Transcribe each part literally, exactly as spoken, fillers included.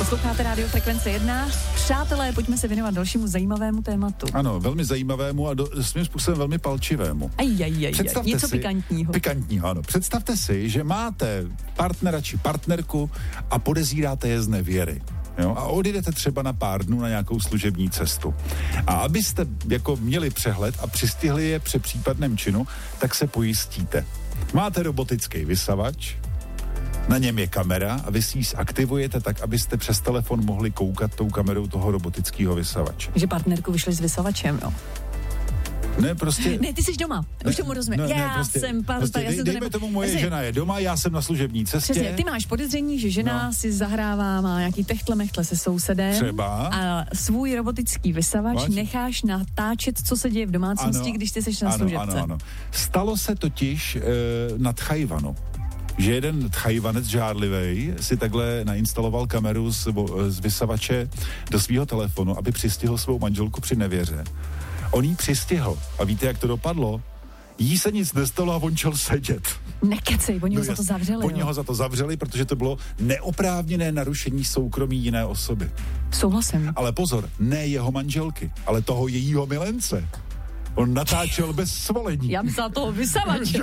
Posloucháte Rádio Frekvence jedna. Přátelé, pojďme se věnovat dalšímu zajímavému tématu. Ano, velmi zajímavému a do, svým způsobem velmi palčivému. Aj, aj, aj, aj. Něco si, pikantního. Pikantního, ano. Představte si, že máte partnera či partnerku a podezíráte je z nevěry. Jo, a odjedete třeba na pár dnů na nějakou služební cestu. A abyste jako měli přehled a přistihli je při případném činu, tak se pojistíte. Máte robotický vysavač, na něm je kamera a vy si ji zaktivujete tak, abyste přes telefon mohli koukat tou kamerou toho robotického vysavače. Že partnerku vyšli s vysavačem, jo? Ne, prostě... Ne, ty jsi doma, už tomu rozumím. Ne, já ne, prostě, jsem parta, prostě, já jsem dejme to nebo... tomu, moje Přesně. žena je doma, já jsem na služební cestě. Přesně, ty máš podezření, že žena no. si zahrává, má nějaký techtle-mechtle se sousedem. Třeba. A svůj robotický vysavač Vač? necháš natáčet, co se děje v domácnosti, ano, když ty seš na ano, služebce. Ano, ano. Stalo se totiž e, na Tchajvanu, že jeden Tchajvanec žárlivej si takhle nainstaloval kameru z, z vysavače do svého telefonu, aby přistihl svou manželku při nevěře. On jí přistihl. A víte, jak to dopadlo? Jí se nic nestalo a on šel sedět. Nekecej, oni ho No za to zavřeli. Oni ho za to zavřeli, protože to bylo neoprávněné narušení soukromí jiné osoby. Souhlasím. Ale pozor, ne jeho manželky, ale toho jejího milence. On natáčel bez svolení. Já myslela toho vysavače.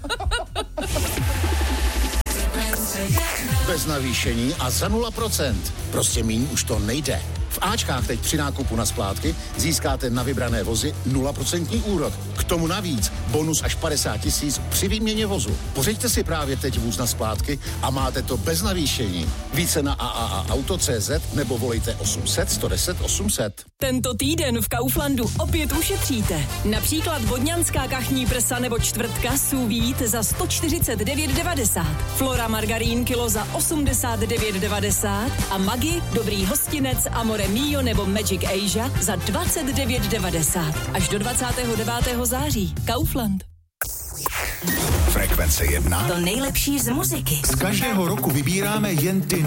Bez navýšení a za nula procent. Prostě míň už to nejde. V Ačkách teď při nákupu na splátky získáte na vybrané vozy nula procent úrok. K tomu navíc bonus až padesát tisíc při výměně vozu. Pořiďte si právě teď vůz na splátky a máte to bez navýšení. Více na a a a auto tečka cé zet nebo volejte osm set, sto deset, osm set. Tento týden v Kauflandu opět ušetříte. Například vodňanská kachní prsa nebo čtvrtka sous vide za sto čtyřicet devět devadesát. Flora margarín kilo za osmdesát devět devadesát a Maggi, dobrý hostinec, Amore Mio nebo Magic Asia za dvacet devět devadesát. Až do dvacátého devátého září. Kaufland. Frekvence jedna. To nejlepší z muziky. Z každého roku vybíráme jen ty